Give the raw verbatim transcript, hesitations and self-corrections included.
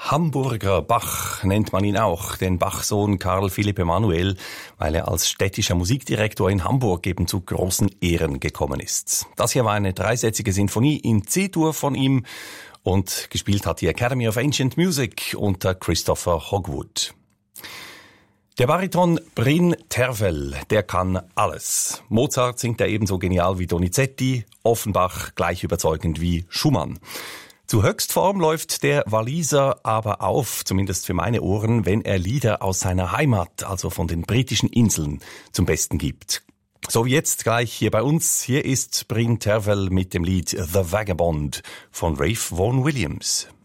Hamburger Bach nennt man ihn auch, den Bach-Sohn Karl Philipp Emanuel, weil er als städtischer Musikdirektor in Hamburg eben zu großen Ehren gekommen ist. Das hier war eine dreisätzige Sinfonie in C-Dur von ihm und gespielt hat die Academy of Ancient Music unter Christopher Hogwood. Der Bariton Bryn Tervel, der kann alles. Mozart singt er ebenso genial wie Donizetti, Offenbach gleich überzeugend wie Schumann. Zu Höchstform läuft der Waliser aber auf, zumindest für meine Ohren, wenn er Lieder aus seiner Heimat, also von den britischen Inseln, zum Besten gibt. So wie jetzt gleich hier bei uns. Hier ist Bryn Tervel mit dem Lied The Vagabond von Ralph Vaughan Williams.